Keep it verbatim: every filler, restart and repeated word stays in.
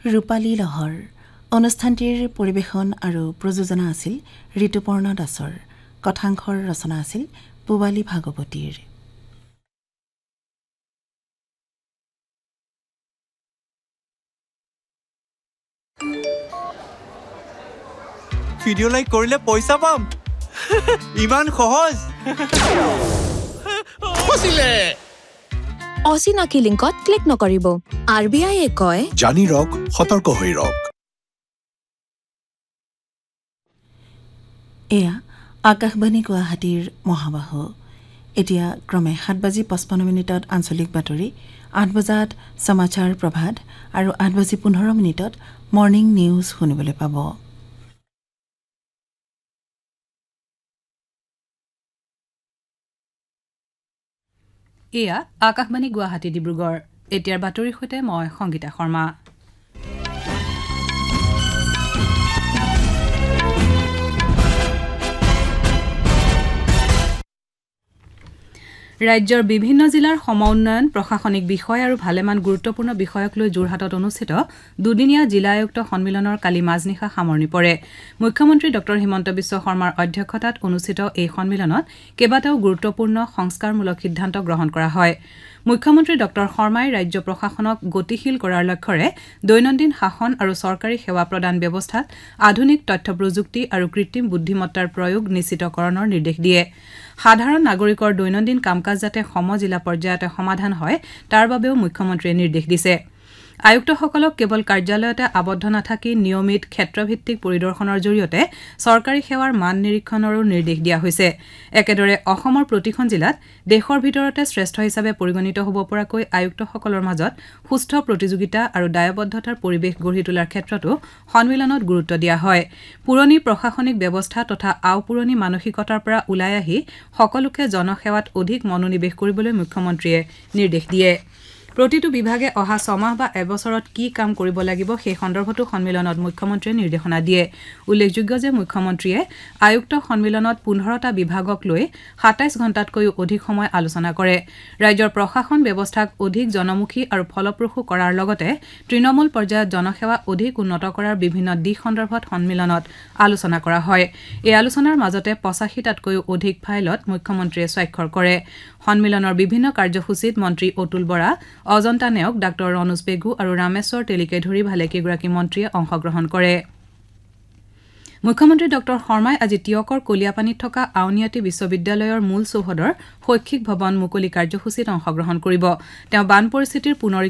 ৰূপালী লহৰ অনুষ্ঠানটিৰ পৰিবেশন আৰু প্ৰযোজনা আছিল ঋতুপৰ্ণ দাসৰ কথাংশৰ ৰচনা আছিল পূবালী ভাগৱতীৰ ভিডিও লাইক কৰিলে পইচা পাম ইমান সহজ ফচিলে অচিনাকি লিংকত ক্লিক নকৰিব আৰবিআই এ কয় জানি ৰক সতৰ্ক হৈ ৰক এয়া আকাশবাণী গুৱাহাটীৰ মহাবাহু এতিয়া ক্ৰমে সাত বাজি পঁচপন্ন মিনিটত আঞ্চলিক বাতৰি আঠ বজাত সমাচাৰ প্ৰভাত আৰু আঠ বাজি পোন্ধৰ মিনিটত মৰ্নিং নিউজ শুনিবলৈ পাব এয়া আকাশবাণী গুৱাহাটী ডিব্ৰুগড় এতিয়াৰ বাতৰিৰ সৈতে মই সংগীতা শৰ্মা ৰাজ্যৰ বিভিন্ন জিলাৰ সমন্বয়ন প্ৰশাসনিক বিষয় আৰু ভালেমান গুৰুত্বপূৰ্ণ বিষয়ক লৈ যোৰহাটত অনুষ্ঠিত দুদিনীয়া জিলা আয়ুক্ত সন্মিলনৰ কালি মাজনিশা সামৰণি পৰে মুখ্যমন্ত্ৰী ডক্টৰ হিমন্ত বিশ্ব শৰ্মাৰ অধ্যক্ষতাত অনুষ্ঠিত এই সন্মিলনত কেইবাটাও গুৰুত্বপূৰ্ণ সংস্কাৰমূলক সিদ্ধান্ত গ্ৰহণ কৰা হয় মুখ্যমন্ত্ৰী ডক্টৰ শৰ্মাই ৰাজ্য প্ৰশাসনক গতিশীল কৰাৰ লক্ষ্যৰে দৈনন্দিন শাসন আৰু চৰকাৰী সেৱা প্ৰদান ব্যৱস্থাত আধুনিক তথ্য প্ৰযুক্তি আৰু কৃত্ৰিম বুদ্ধিমত্তাৰ প্ৰয়োগ নিশ্চিতকৰণৰ নিৰ্দেশ দিয়ে সাধাৰণ নাগৰিকৰ দৈনন্দিন কামকাজ যাতে সমজিলা পৰ্যায়তে সমাধান হয় তাৰ বাবেও মুখ্যমন্ত্ৰীয়ে নিৰ্দেশ দিছে আয়ুক্তসকলক কেৱল কাৰ্যালয়তে আবদ্ধ নাথাকি নিয়মিত ক্ষেত্ৰভিত্তিক পৰিদৰ্শনৰ জৰিয়তে চৰকাৰী সেৱাৰ মান নিৰীক্ষণৰো নিৰ্দেশ দিয়া হৈছে একেদৰে অসমৰ প্ৰতিখন জিলাত দেশৰ ভিতৰতে শ্ৰেষ্ঠ হিচাপে পৰিগণিত হ'ব পৰাকৈ আয়ুক্তসকলৰ মাজত সুস্থ প্ৰতিযোগিতা আৰু দায়বদ্ধতাৰ পৰিৱেশ গঢ়ি তোলাৰ ক্ষেত্ৰতো সন্মিলনত গুৰুত্ব দিয়া হয় পুৰণি প্ৰশাসনিক ব্যৱস্থা তথা আওপুৰণি মানসিকতাৰ পৰা ওলাই আহি সকলোকে জনসেৱাত অধিক মনোনিৱেশ কৰিবলৈ মুখ্যমন্ত্ৰীয়ে নিৰ্দেশ দিয়ে প্ৰতিটো বিভাগে অহা ছমাহ বা এবছৰত কি কাম কৰিব লাগিব সেই সন্দৰ্ভতো সন্মিলনত মুখ্যমন্ত্ৰীয়ে নিৰ্দেশনা দিয়ে উল্লেখযোগ্য যে মুখ্যমন্ত্ৰীয়ে আয়ুক্ত সন্মিলনত পোন্ধৰটা বিভাগক লৈ সাতাইশ ঘণ্টাতকৈও অধিক সময় আলোচনা কৰে ৰাজ্যৰ প্ৰশাসন ব্যৱস্থাক অধিক জনমুখী আৰু ফলপ্ৰসূ কৰাৰ লগতে তৃণমূল পৰ্যায়ত জনসেৱা অধিক উন্নত কৰাৰ বিভিন্ন দিশ সন্দৰ্ভত সন্মিলনত আলোচনা কৰা হয় এই আলোচনাৰ মাজতে পঁচাশীটাতকৈও অধিক ফাইলত মুখ্যমন্ত্ৰীয়ে স্বাক্ষৰ কৰে সন্মিলনৰ বিভিন্ন কাৰ্যসূচীত মন্ত্ৰী অতুল বৰা অজন্তা নেওগ ডাঃ ৰণোজ পেগু আৰু ৰামেশ্বৰ তেলিকে ধৰি ভালেকেইগৰাকী মন্ত্ৰীয়ে অংশগ্ৰহণ কৰে মুখ্যমন্ত্ৰী ডক্টৰ শৰ্মাই আজি টিয়কৰ কলিয়াপানীত থকা আউনীআটী বিশ্ববিদ্যালয়ৰ মূল চৌহদৰ শৈক্ষিক ভৱন মুকলি কাৰ্যসূচীত অংশগ্ৰহণ কৰিব তেওঁ বান পৰিস্থিতিৰ পুনৰ